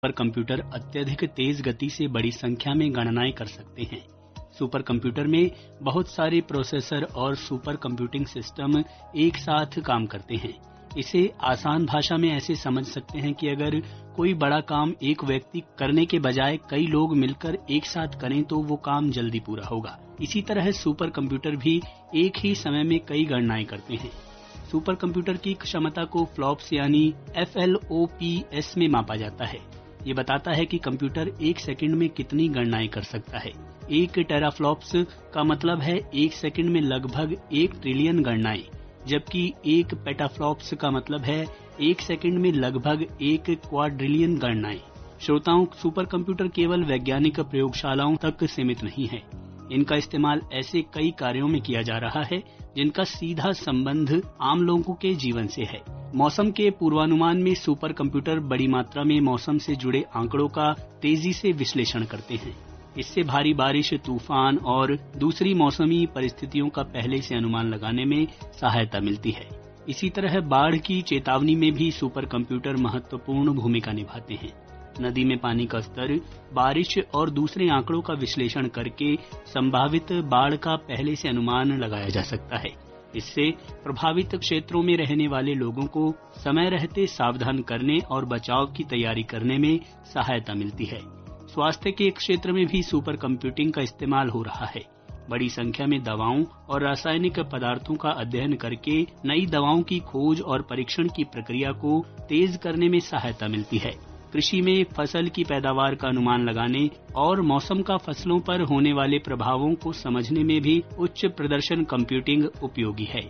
Super computer अत्यधिक तेज गति से बड़ी संख्या में गणनाएं कर सकते हैं। सुपर कंप्यूटर में बहुत सारे प्रोसेसर और सुपर कंप्यूटिंग सिस्टम एक साथ काम करते हैं। इसे आसान भाषा में ऐसे समझ सकते हैं कि अगर कोई बड़ा काम एक व्यक्ति करने के बजाय कई लोग मिलकर एक साथ करें तो वो काम जल्दी पूरा होगा। इसी तरह सुपर कंप्यूटर भी एक ही समय में कई गणनाएं करते हैं। सुपर कंप्यूटर की क्षमता को फ्लॉप्स यानी FLOPS में मापा जाता है। ये बताता है कि कंप्यूटर एक सेकंड में कितनी गणनाएं कर सकता है। एक टेराफ्लॉप्स का मतलब है एक सेकंड में लगभग 1 ट्रिलियन गणनाएं, जबकि एक पेटाफ्लॉप्स का मतलब है एक सेकंड में लगभग 1 क्वाड्रिलियन गणनाएं। श्रोताओं, सुपर कंप्यूटर केवल वैज्ञानिक प्रयोगशालाओं तक सीमित नहीं है। इनका इस्तेमाल ऐसे कई कार्यों में किया जा रहा है जिनका सीधा संबंध आम लोगों के जीवन से है। मौसम के पूर्वानुमान में सुपर कंप्यूटर बड़ी मात्रा में मौसम से जुड़े आंकड़ों का तेजी से विश्लेषण करते हैं। इससे भारी बारिश, तूफान और दूसरी मौसमी परिस्थितियों का पहले से अनुमान लगाने में सहायता मिलती है। इसी तरह बाढ़ की चेतावनी में भी सुपर कंप्यूटर महत्वपूर्ण भूमिका निभाते हैं। नदी में पानी का स्तर, बारिश और दूसरे आंकड़ों का विश्लेषण करके संभावित बाढ़ का पहले से अनुमान लगाया जा सकता है। इससे प्रभावित क्षेत्रों में रहने वाले लोगों को समय रहते सावधान करने और बचाव की तैयारी करने में सहायता मिलती है। स्वास्थ्य के क्षेत्र में भी सुपर कंप्यूटिंग का इस्तेमाल हो रहा है। बड़ी संख्या में दवाओं और रासायनिक पदार्थों का अध्ययन करके नई दवाओं की खोज और परीक्षण की प्रक्रिया को तेज करने में सहायता मिलती है। कृषि में फसल की पैदावार का अनुमान लगाने और मौसम का फसलों पर होने वाले प्रभावों को समझने में भी उच्च प्रदर्शन कंप्यूटिंग उपयोगी है।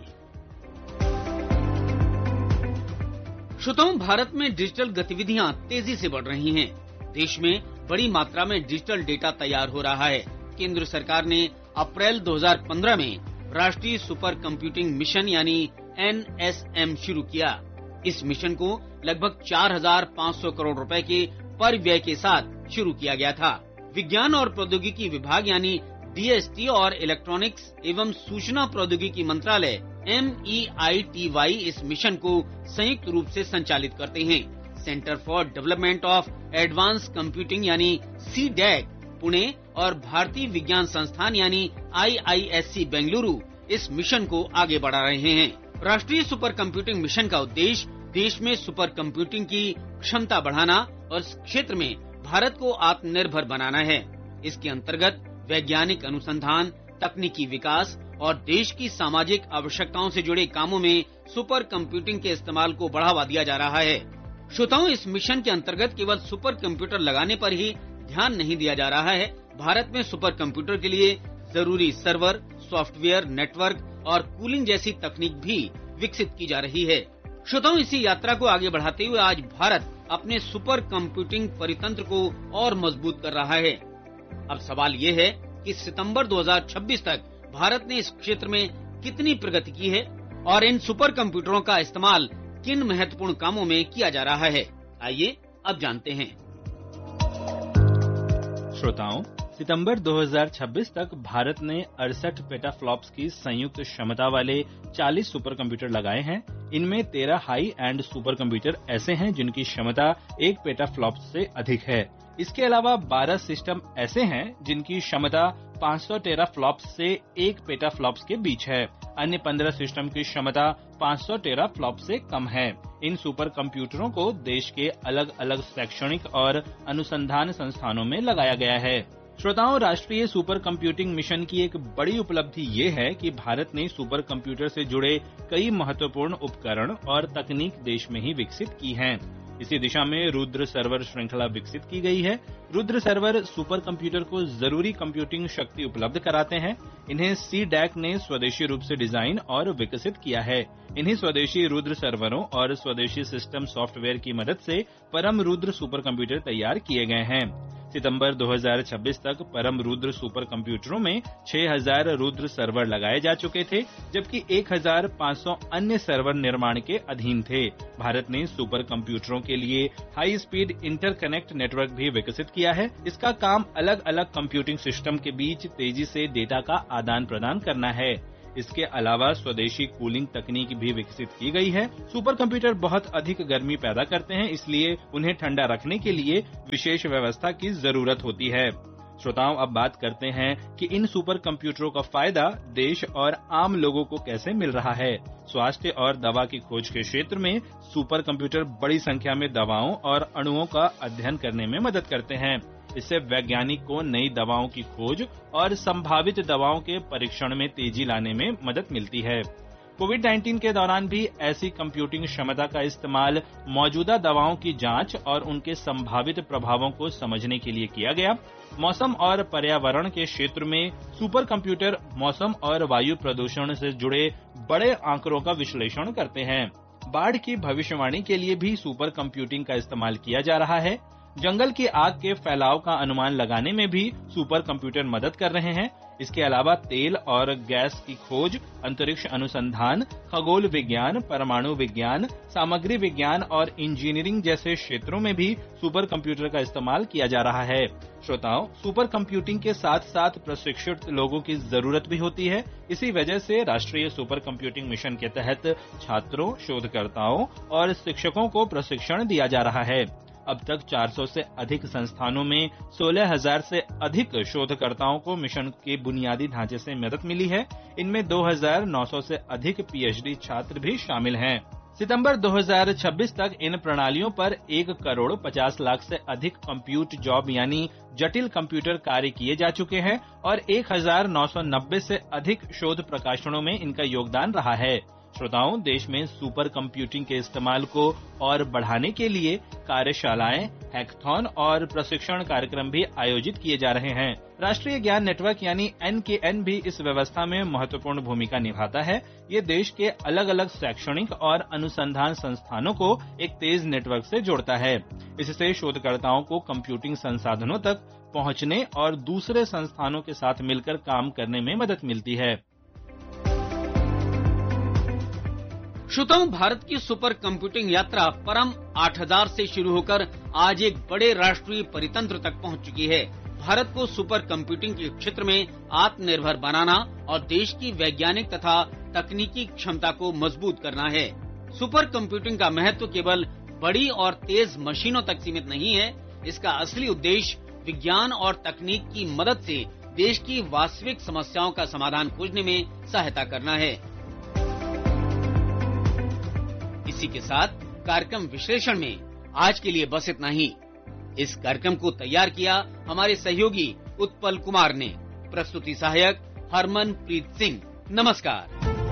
श्रोताओं, भारत में डिजिटल गतिविधियां तेजी से बढ़ रही हैं। देश में बड़ी मात्रा में डिजिटल डेटा तैयार हो रहा है। केंद्र सरकार ने अप्रैल 2015 में राष्ट्रीय सुपर कंप्यूटिंग मिशन यानी NSM शुरू किया। इस मिशन को लगभग 4,500 करोड़ रुपए के परिव्यय के साथ शुरू किया गया था। विज्ञान और प्रौद्योगिकी विभाग यानी DST और इलेक्ट्रॉनिक्स एवं सूचना प्रौद्योगिकी मंत्रालय MEITY इस मिशन को संयुक्त रूप से संचालित करते हैं। Centre for development of advance computing यानी CDAC पुणे और भारतीय विज्ञान संस्थान यानी IISc बेंगलुरु इस मिशन को आगे बढ़ा रहे हैं। राष्ट्रीय सुपर कंप्यूटिंग मिशन का उद्देश्य देश में सुपर कंप्यूटिंग की क्षमता बढ़ाना और इस क्षेत्र में भारत को आत्मनिर्भर बनाना है। इसके अंतर्गत वैज्ञानिक अनुसंधान, तकनीकी विकास और देश की सामाजिक आवश्यकताओं से जुड़े कामों में सुपर कंप्यूटिंग के इस्तेमाल को बढ़ावा दिया जा रहा है। श्रोताओं, इस मिशन के अंतर्गत केवल सुपर कंप्यूटर लगाने पर ही ध्यान नहीं दिया जा रहा है। भारत में सुपर कंप्यूटर के लिए जरूरी सर्वर, सॉफ्टवेयर, नेटवर्क और कूलिंग जैसी तकनीक भी विकसित की जा रही है। श्रोताओं, इसी यात्रा को आगे बढ़ाते हुए आज भारत अपने सुपर कंप्यूटिंग परितंत्र को और मजबूत कर रहा है। अब सवाल ये है कि सितंबर 2026 तक भारत ने इस क्षेत्र में कितनी प्रगति की है और इन सुपर कंप्यूटरों का इस्तेमाल किन महत्वपूर्ण कामों में किया जा रहा है। आइए अब जानते हैं। श्रोताओं, सितंबर 2026 तक भारत ने 68 पेटाफ्लॉप्स की संयुक्त क्षमता वाले 40 सुपर कंप्यूटर लगाए हैं। इनमें 13 हाई एंड सुपर कंप्यूटर ऐसे हैं जिनकी क्षमता 1 पेटाफ्लॉप्स से अधिक है। इसके अलावा 12 सिस्टम ऐसे हैं जिनकी क्षमता 500 टेराफ्लॉप्स से 1 पेटाफ्लॉप्स के बीच है। अन्य 15 सिस्टम की क्षमता 500 टेराफ्लॉप्स से कम है। इन सुपर कंप्यूटरों को देश के अलग अलग शैक्षणिक और अनुसंधान संस्थानों में लगाया गया है। श्रोताओं, राष्ट्रीय सुपर कंप्यूटिंग मिशन की एक बड़ी उपलब्धि ये है कि भारत ने सुपर कंप्यूटर से जुड़े कई महत्वपूर्ण उपकरण और तकनीक देश में ही विकसित की हैं। इसी दिशा में रुद्र सर्वर श्रृंखला विकसित की गई है। रुद्र सर्वर सुपर कंप्यूटर को जरूरी कंप्यूटिंग शक्ति उपलब्ध कराते हैं। इन्हें CDAC ने स्वदेशी रूप से डिजाइन और विकसित किया है। इन्हीं स्वदेशी रुद्र सर्वरों और स्वदेशी सिस्टम सॉफ्टवेयर की मदद से परम रुद्र सुपर कंप्यूटर तैयार किए गए हैं। सितंबर 2026 तक परम रुद्र सुपर कंप्यूटरों में 6000 रुद्र सर्वर लगाए जा चुके थे, जबकि 1500 अन्य सर्वर निर्माण के अधीन थे। भारत ने सुपर कंप्यूटरों के लिए हाई स्पीड इंटरकनेक्ट नेटवर्क भी विकसित किया है। इसका काम अलग अलग कंप्यूटिंग सिस्टम के बीच तेजी से डेटा का आदान प्रदान करना है। इसके अलावा स्वदेशी कूलिंग तकनीक भी विकसित की गई है। सुपर कंप्यूटर बहुत अधिक गर्मी पैदा करते हैं, इसलिए उन्हें ठंडा रखने के लिए विशेष व्यवस्था की जरूरत होती है। श्रोताओं, अब बात करते हैं कि इन सुपर कंप्यूटरों का फायदा देश और आम लोगों को कैसे मिल रहा है। स्वास्थ्य और दवा की खोज के क्षेत्र में सुपर कंप्यूटर बड़ी संख्या में दवाओं और अणुओं का अध्ययन करने में मदद करते हैं। इससे वैज्ञानिक को नई दवाओं की खोज और संभावित दवाओं के परीक्षण में तेजी लाने में मदद मिलती है। कोविड-19 के दौरान भी ऐसी कंप्यूटिंग क्षमता का इस्तेमाल मौजूदा दवाओं की जांच और उनके संभावित प्रभावों को समझने के लिए किया गया। मौसम और पर्यावरण के क्षेत्र में सुपर कंप्यूटर मौसम और वायु प्रदूषण से जुड़े बड़े आंकड़ों का विश्लेषण करते हैं। बाढ़ की भविष्यवाणी के लिए भी सुपर कंप्यूटिंग का इस्तेमाल किया जा रहा है। जंगल की आग के फैलाव का अनुमान लगाने में भी सुपर कंप्यूटर मदद कर रहे हैं। इसके अलावा तेल और गैस की खोज, अंतरिक्ष अनुसंधान, खगोल विज्ञान, परमाणु विज्ञान, सामग्री विज्ञान और इंजीनियरिंग जैसे क्षेत्रों में भी सुपर कंप्यूटर का इस्तेमाल किया जा रहा है। श्रोताओं, सुपर कंप्यूटिंग के साथ साथ प्रशिक्षित लोगों की जरूरत भी होती है। इसी वजह से राष्ट्रीय सुपर कंप्यूटिंग मिशन के तहत छात्रों, शोधकर्ताओं और शिक्षकों को प्रशिक्षण दिया जा रहा है। अब तक 400 से अधिक संस्थानों में 16,000 से अधिक शोधकर्ताओं को मिशन के बुनियादी ढांचे से मदद मिली है। इनमें 2,900 से अधिक पीएचडी छात्र भी शामिल हैं। सितंबर 2026 तक इन प्रणालियों पर 1,50,00,000 से अधिक कंप्यूट जॉब यानी जटिल कंप्यूटर कार्य किए जा चुके हैं और 1,990 से अधिक शोध प्रकाशनों में इनका योगदान रहा है। श्रोताओं, देश में सुपर कंप्यूटिंग के इस्तेमाल को और बढ़ाने के लिए कार्यशालाएं, हैकाथॉन और प्रशिक्षण कार्यक्रम भी आयोजित किए जा रहे हैं। राष्ट्रीय ज्ञान नेटवर्क यानी NKN भी इस व्यवस्था में महत्वपूर्ण भूमिका निभाता है। ये देश के अलग अलग शैक्षणिक और अनुसंधान संस्थानों को एक तेज नेटवर्क से जोड़ता है। इससे शोधकर्ताओं को कंप्यूटिंग संसाधनों तक पहुंचने और दूसरे संस्थानों के साथ मिलकर काम करने में मदद मिलती है। श्रोताओं, भारत की सुपर कंप्यूटिंग यात्रा परम 8000 से शुरू होकर आज एक बड़े राष्ट्रीय परितंत्र तक पहुंच चुकी है। भारत को सुपर कंप्यूटिंग के क्षेत्र में आत्मनिर्भर बनाना और देश की वैज्ञानिक तथा तकनीकी क्षमता को मजबूत करना है। सुपर कंप्यूटिंग का महत्व केवल बड़ी और तेज मशीनों तक सीमित नहीं है। इसका असली उद्देश्य विज्ञान और तकनीक की मदद से देश की वास्तविक समस्याओं का समाधान खोजने में सहायता करना है। इसी के साथ कार्यक्रम विश्लेषण में आज के लिए बस इतना ही। इस कार्यक्रम को तैयार किया हमारे सहयोगी उत्पल कुमार ने। प्रस्तुति सहायक हरमनप्रीत सिंह। नमस्कार।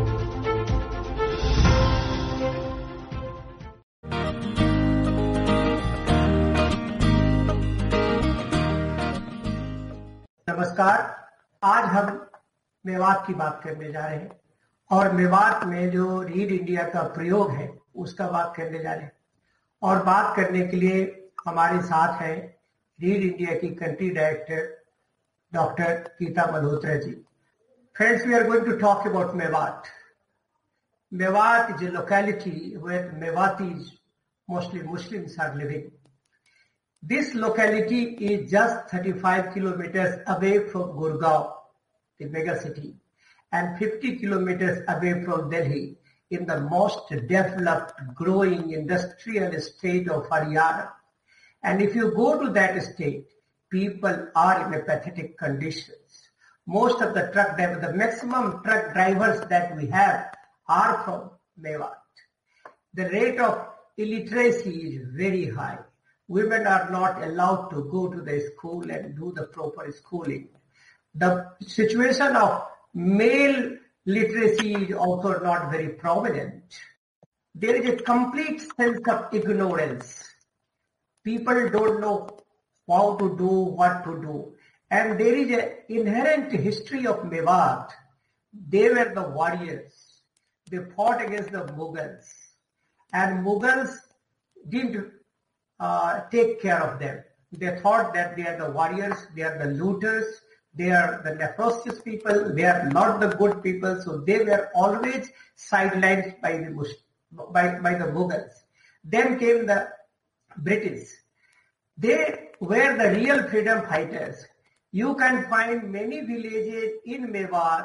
नमस्कार। आज हम मेवात की बात करने जा रहे हैं और मेवात में जो रीड इंडिया का प्रयोग है उसका बात करने जा रहे हैं। और बात करने के लिए हमारे साथ है रीड इंडिया की country director doctor Gita Malhotra ji. Friends, we are going to talk about Mewat. Mewat is a locality where Mewatis, mostly Muslims, are living. This locality is just 35 kilometers away from Gurgaon, the mega city, and 50 kilometers away from Delhi, in the most developed, growing industrial state of Haryana. And if you go to that state, people are in a pathetic conditions. Most of the truck drivers, the maximum truck drivers that we have are from Mewat. The rate of illiteracy is very high. Women are not allowed to go to the school and do the proper schooling. The situation of male literacy is also not very prominent. There is a complete sense of ignorance. People don't know how to do, what to do. And there is an inherent history of Mewat. They were the warriors. They fought against the Mughals. And Mughals didn't take care of them. They thought that they are the warriors, they are the looters, they are the nefarious people, they are not the good people. So they were always sidelined by the Mughals. Then came the British. They were the real freedom fighters. You can find many villages in Mewat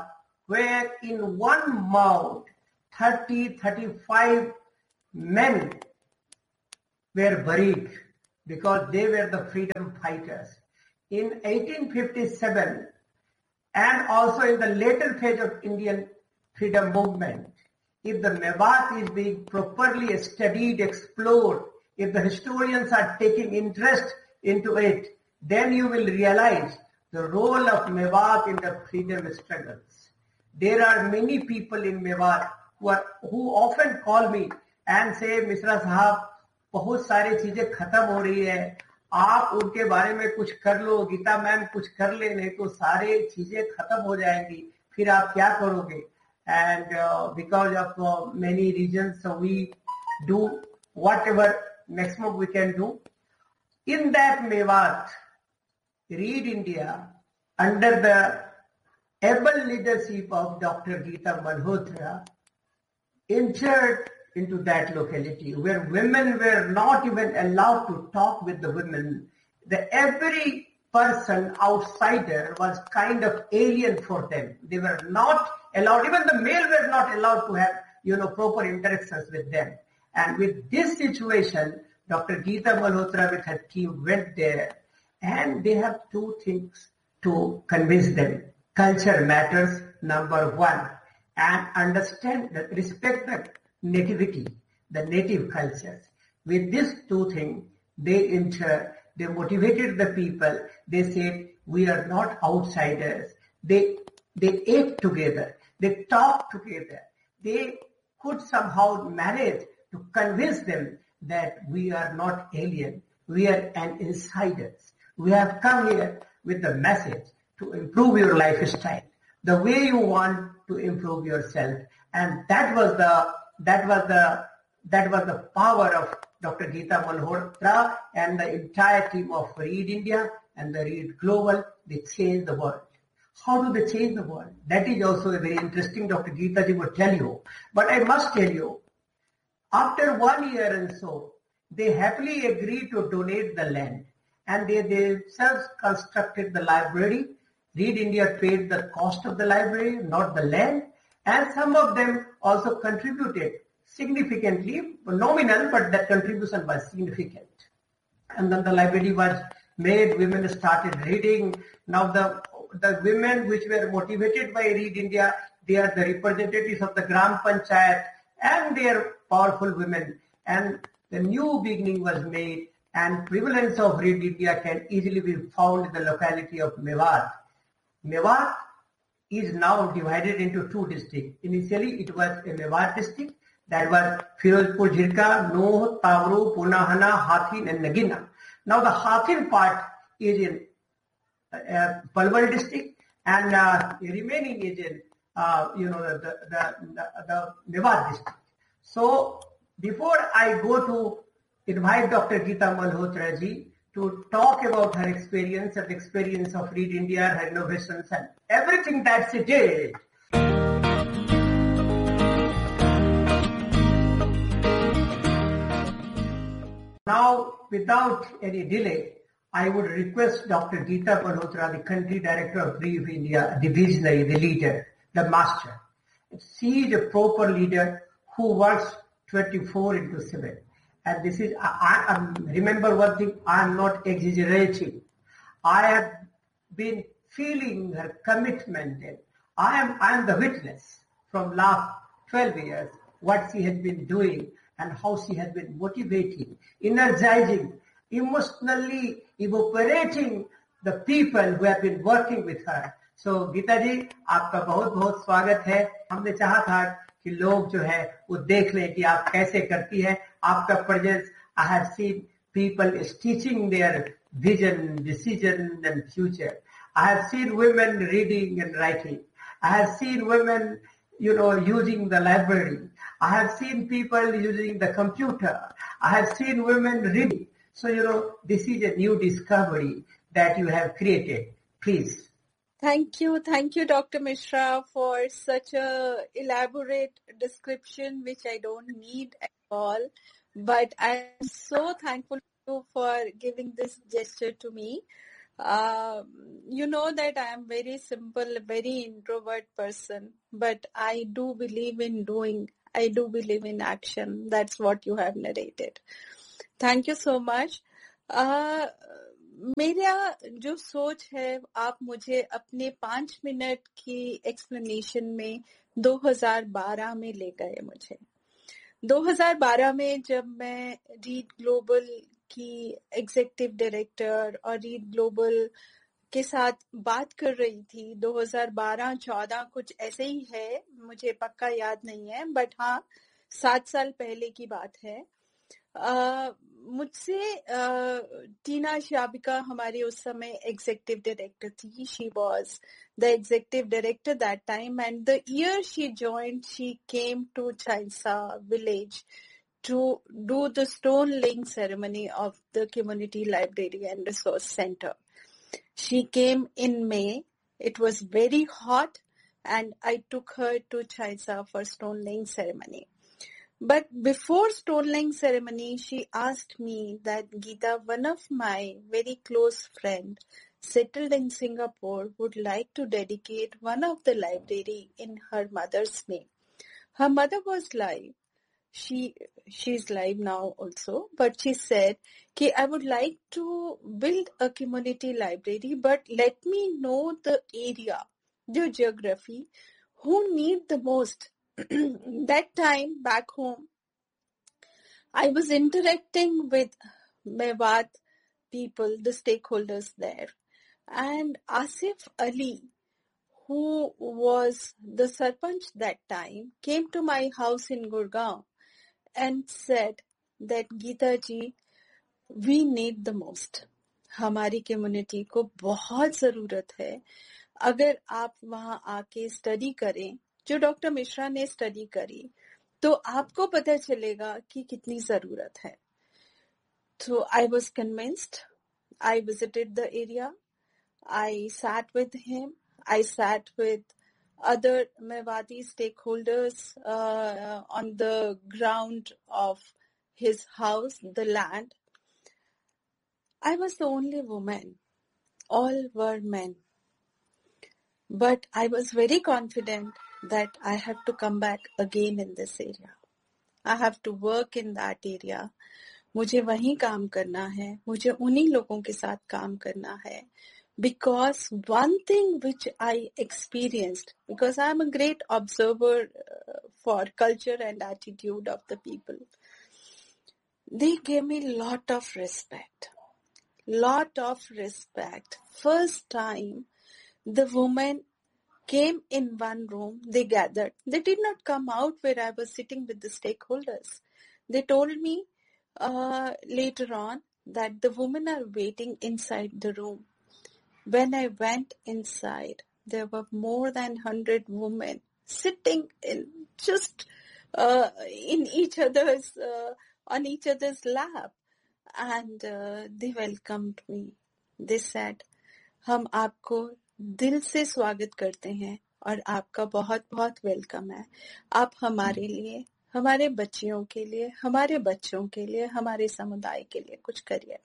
where in one mound 35 men were buried because they were the freedom fighters. In 1857 and also in the later phase of Indian freedom movement, if the Mewat is being properly studied, explored, if the historians are taking interest into it, then you will realize the role of Mewat in the freedom struggles. There are many people in Mewat who often call me and say, Misra Sahab, बहुत सारी चीजें खत्म हो रही है, आप उनके बारे में कुछ कर लो, गीता मैम कुछ कर ले, नहीं तो सारे चीजें खत्म हो जाएंगी, फिर आप क्या करोगे? And because of many reasons, so we do whatever maximum we can do. In that Mewat, Read India, under the able leadership of Dr. Geeta Malhotra, entered into that locality where women were not even allowed to talk with the women. Every person outsider was kind of alien for them. They were not allowed, even the male were not allowed to have, proper interactions with them. And with this situation, Dr. Geeta Malhotra with her team went there, and they have two things to convince them. Culture matters, number one, and understand, respect the nativity, the native cultures. With these two things, they motivated the people. They said, we are not outsiders. They ate together. They talked together. They could somehow manage to convince them that we are not alien. We are an insiders. We have come here with the message to improve your lifestyle, the way you want to improve yourself. And that was the power of Dr. Geeta Malhotra and the entire team of Read India and the Read Global. They changed the world. How do they change the world? That is also a very interesting, Dr. Geeta ji would tell you. But I must tell you, after 1 year and so, they happily agreed to donate the land. And they themselves constructed the library. Read India paid the cost of the library, not the land. And some of them also contributed significantly, nominal, but that contribution was significant. And then the library was made, women started reading. Now the women which were motivated by Read India, they are the representatives of the Gram Panchayat, and they are powerful women. And the new beginning was made, and prevalence of Read India can easily be found in the locality of Mewat. Mewat is now divided into two districts. Initially, it was a Mewat district. That was Firozpur, Jhirka, Nuh, Tawru, Punahana, Hathin, and Nagina. Now the Hathin part is in Palwal district, and the remaining is in the Mewat district. So before I go to invite Dr. Geeta Malhotra ji to talk about her experience and the experience of Read India, her innovations, and everything that she did. Now, without any delay, I would request Dr. Geeta Malhotra, the country director of Read India, the visionary, the leader, the master. She is a proper leader who works 24/7. And this is, remember one thing, I am not exaggerating. I have been feeling her commitment. And I am the witness from last 12 years, what she has been doing and how she has been motivating, energizing, emotionally evaporating the people who have been working with her. So Geeta ji, आपका बहुत बहुत स्वागत है. हमने चाहा था कि लोग जो है वो देख लें कि आप कैसे करती है. आपका presence, I have seen people stitching their vision, decision and future. I have seen women reading and writing. I have seen women, using the library. I have seen people using the computer. I have seen women reading. So, this is a new discovery that you have created. Please. Thank you, Dr. Mishra, for such a elaborate description, which I don't need at all. But I'm so thankful to you for giving this gesture to me. You know that I am very simple, very introvert person, but I do believe in doing. I do believe in action. That's what you have narrated. Thank you so much. मेरा जो सोच है, आप मुझे अपने 5 minute की explanation में 2012 में ले गए मुझे। 2012 में जब मैं रीड ग्लोबल की एग्जीक्यूटिव डायरेक्टर और रीड ग्लोबल के साथ बात कर रही थी, 2012-14 कुछ ऐसे ही है, मुझे पक्का याद नहीं है, बट हाँ 7 साल पहले की बात है। मुझसे टीना शाबिका हमारी उस समय एग्जीक्यूटिव डायरेक्टर थी. She was the executive director that time, and the year she joined she came to चाइसा village to do the stone laying ceremony of the community library and resource center. She came in May. It was very hot, and I took her to Chaisa for stone laying ceremony. But before stone laying ceremony, she asked me that, Geeta, one of my very close friend settled in Singapore would like to dedicate one of the library in her mother's name. Her mother was live. She's live now also, but she said, "Okay, I would like to build a community library, but let me know the area, the geography, who need the most." That time back home, I was interacting with Mewat people, the stakeholders there, and Asif Ali, who was the Sarpanch that time, came to my house in Gurgaon and said that, Geeta ji, we need the most. हमारी community को बहुत जरूरत है. अगर आप वहाँ आके study करें, जो डॉक्टर मिश्रा ने स्टडी करी, तो आपको पता चलेगा कि कितनी जरूरत है. So I was convinced. I visited the area. I sat with him. I sat with other Mewati stakeholders on the ground of his house, the land. I was the only woman. All were men. But I was very confident that I have to come back again in this area. I have to work in that area. मुझे वहीं काम करना है. मुझे उन्हीं लोगों के साथ काम करना है. Because one thing which I experienced, because I'm a great observer for culture and attitude of the people, they gave me lot of respect. Lot of respect. First time the women came in one room, they gathered. They did not come out where I was sitting with the stakeholders. They told me later on that the women are waiting inside the room. When I went inside, there were more than 100 women sitting in just in each other's on each other's lap, and they welcomed me. They said, "हम आपको दिल से स्वागत करते हैं और आपका बहुत बहुत वेलकम है. आप हमारे लिए, हमारे बच्चियों के लिए, हमारे बच्चों के लिए, हमारे समुदाय के लिए कुछ करिए."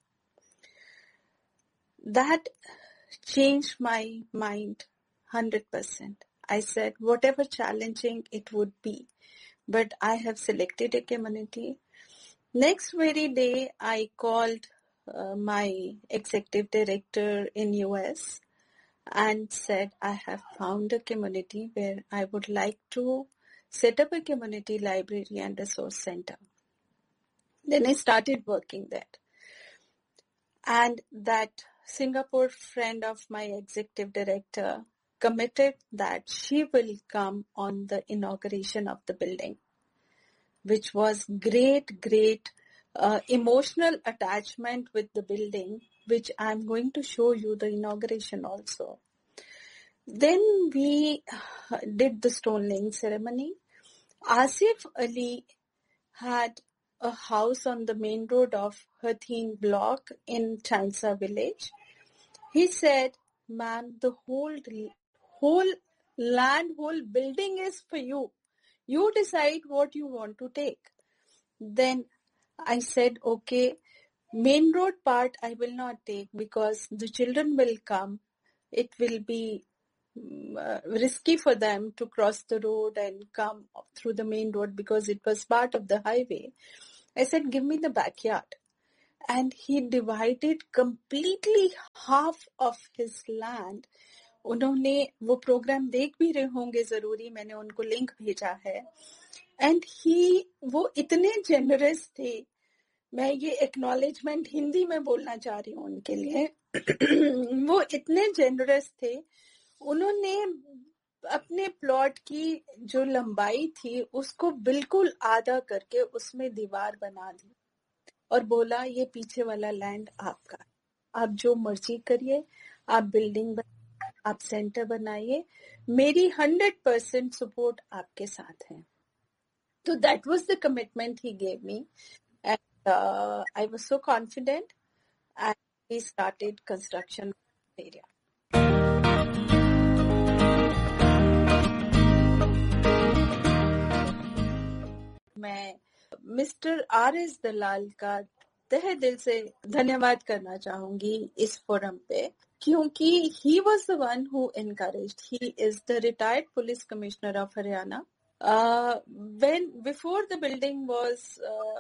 That changed my mind 100%. I said, whatever challenging it would be, but I have selected a community. Next very day, I called my executive director in US and said, I have found a community where I would like to set up a community library and resource center. Then I started working there. And that Singapore friend of my executive director committed that she will come on the inauguration of the building, which was great emotional attachment with the building, which I'm going to show you the inauguration also. Then we did the stone laying ceremony. Asif Ali had a house on the main road of Hatheen block in Chaisa village. He said, "Ma'am, the whole land, whole building is for you. You decide what you want to take." Then I said, "Okay, Main road part I will not take because the children will come. It will be risky for them to cross the road and come through the main road because it was part of the highway. I said, give me the backyard. And he divided completely half of his land. उन्होंने वो programme देख भी रहे होंगे जरूरी, मैंने उनको link भेजा है. एंड वो इतने जेनरस थे. मैं ये एक्नॉलेजमेंट हिंदी में बोलना चाह रही हूँ उनके लिए. वो इतने जेनरस थे. उन्होंने अपने प्लॉट की जो लंबाई थी उसको बिल्कुल आधा करके उसमें दीवार बना दी और बोला ये पीछे वाला लैंड आपका, आप जो मर्जी करिए, आप बिल्डिंग बनाइए, आप सेंटर बनाइए, मेरी 100% सपोर्ट आपके साथ है. तो that was the commitment he gave me and I was so confident and we started construction area. मैं मिस्टर R.S. दलाल का तहे दिल से धन्यवाद करना चाहूंगी इस फोरम पे, क्योंकि he was the one who encouraged. He is the retired police commissioner of Haryana. Before the building was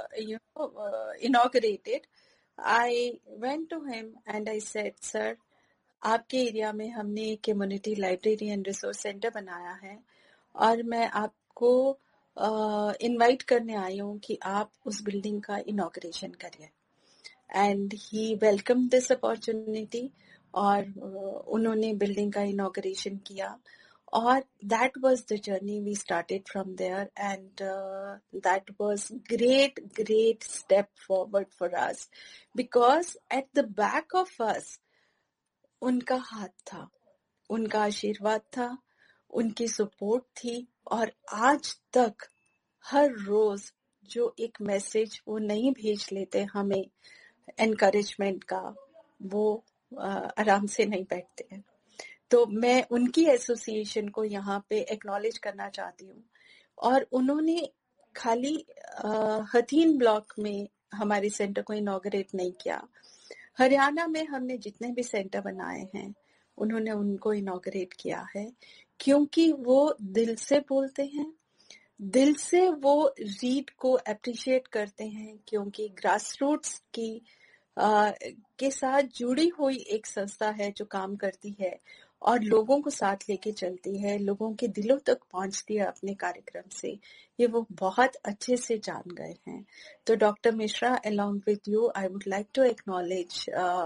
inaugurated, I went to him and I said, sir, आपके एरिया में हमने community library and resource centre बनाया है और मैं आपको invite करने आई हूँ कि आप उस बिल्डिंग का इनॉग्रेशन करिए. And he welcome this opportunity और उन्होंने बिल्डिंग का इनॉग्रेशन किया और that was the journey. We started from there and that was great step forward for us because at the back of us उनका हाथ था, उनका आशीर्वाद था, उनकी सपोर्ट थी और आज तक हर रोज जो एक मैसेज वो नहीं भेज लेते हमें एनकरेजमेंट का, वो आराम से नहीं बैठते हैं. तो मैं उनकी एसोसिएशन को यहाँ पे एक्नॉलेज करना चाहती हूँ. और उन्होंने खाली हथीन ब्लॉक में हमारे सेंटर को इनॉग्रेट नहीं किया, हरियाणा में हमने जितने भी सेंटर बनाए हैं उन्होंने उनको इनॉग्रेट किया है, क्योंकि वो दिल से बोलते हैं, दिल से वो रीड को अप्रिशिएट करते हैं, क्योंकि ग्रास रूट्स की के साथ जुड़ी हुई एक संस्था है जो काम करती है और लोगों को साथ लेके चलती है, लोगों के दिलों तक पहुंचती है अपने कार्यक्रम से. ये वो बहुत अच्छे से जान गए हैं. तो doctor Mishra, along with you, I would like to acknowledge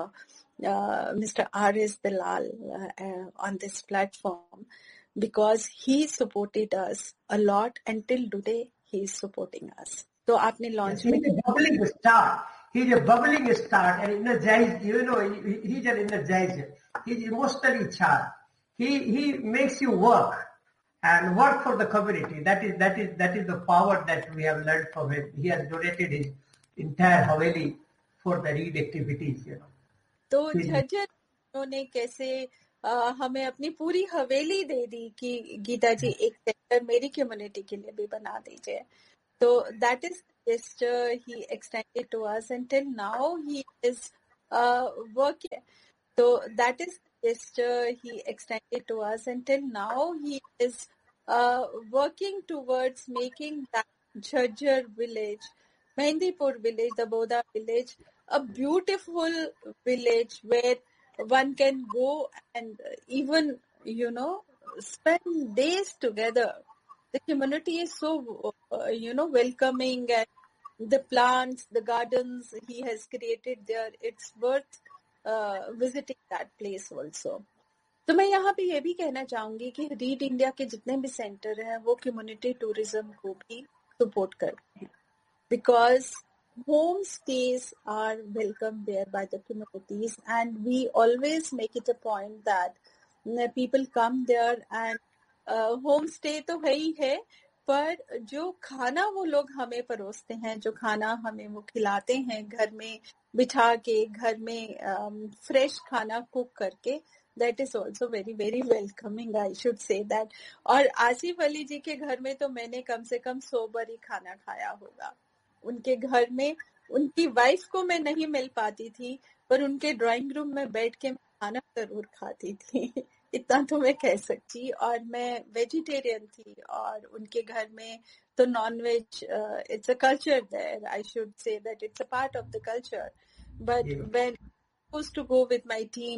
Mr. R.S. Dalal on this platform because he supported us a lot and till today he is supporting us. तो आपने लॉन्च में He's a bubbling star and energized, he's an energizer. He's emotionally charged. He makes you work and work for the community. That is the power that we have learned from him. He has donated his entire Haveli for the read activities, तो झज्जर उन्होंने कैसे हमें अपनी पूरी हवेली दे दी कि गीता जी एक centre मेरी community के लिए भी बना दीजिए. तो that is gesture he extended to us and till now he is working. So that is gesture he extended to us and till now he is working towards making that Jhajjar village, Mehndipur village, the Boda village, a beautiful village where one can go and even, spend days together. The community is so, welcoming, and the plants, the gardens he has created there, it's worth visiting that place also. तो मैं यहाँ पे ये भी कहना चाहूंगी कि read India के जितने भी सेंटर हैं वो कम्युनिटी टूरिज्म को भी सपोर्ट करते हैं, because home stage are welcome there by the communities and we always make it a point that people come there and home stay तो है ही है, पर जो खाना वो लोग हमें परोसते हैं, जो खाना हमें वो खिलाते हैं घर में बिठा के, घर में फ्रेश खाना कुक करके, that is also very very welcoming, I should say that. और आसिफ अली जी के घर में तो मैंने कम से कम 100 बार ही खाना खाया होगा. उनके घर में उनकी वाइफ को मैं नहीं मिल पाती थी, पर उनके ड्राइंग रूम में बैठ के खाना जरूर खाती थी। इतना तो मैं कह सकती। और मैं वेजिटेरियन थी और उनके घर में तो non veg, it's a culture there, I should say that it's a part of the culture. But when I used to go with my team